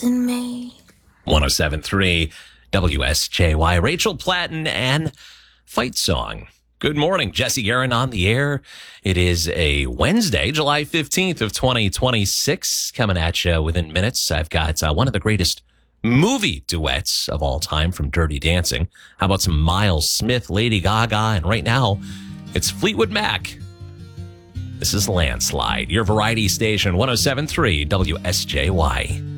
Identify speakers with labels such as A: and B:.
A: in me.
B: 107.3 WSJY. Rachel Platten and Fight Song. Good morning. Jesse Guerin on the air. It is a Wednesday, July 15th of 2026. Coming at you within minutes. I've got one of the greatest movie duets of all time from Dirty Dancing. How about some Miles Smith, Lady Gaga, and right now it's Fleetwood Mac. This is Landslide, your variety station, 107.3 WSJY.